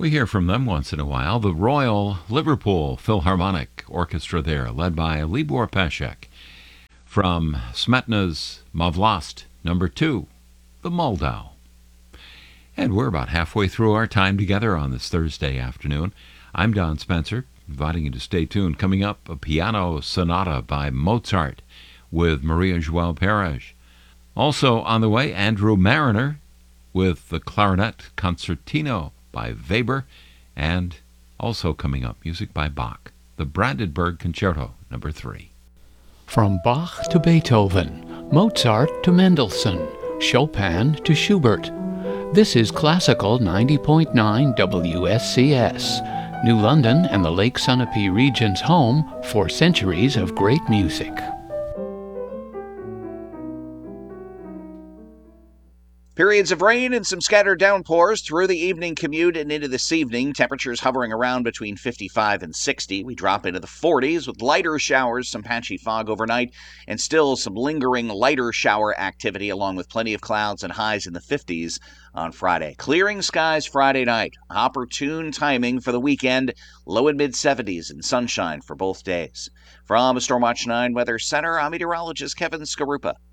We hear from them once in a while. The Royal Liverpool Philharmonic Orchestra there, led by Libor Pashek. From Smetana's Mavlast, number 2, the Moldau. And we're about halfway through our time together on this Thursday afternoon. I'm Don Spencer, inviting you to stay tuned. Coming up, a piano sonata by Mozart with Maria João Perez. Also on the way, Andrew Mariner with the Clarinet Concertino by Weber. And also coming up, music by Bach, the Brandenburg Concerto, number 3. From Bach to Beethoven, Mozart to Mendelssohn, Chopin to Schubert. This is Classical 90.9 WSCS, New London and the Lake Sunapee region's home for centuries of great music. Periods of rain and some scattered downpours through the evening commute and into this evening. Temperatures hovering around between 55 and 60. We drop into the 40s with lighter showers, some patchy fog overnight, and still some lingering lighter shower activity along with plenty of clouds and highs in the 50s on Friday. Clearing skies Friday night. Opportune timing for the weekend. Low and mid-70s and sunshine for both days. From Stormwatch 9 Weather Center, I'm meteorologist Kevin Skarupa.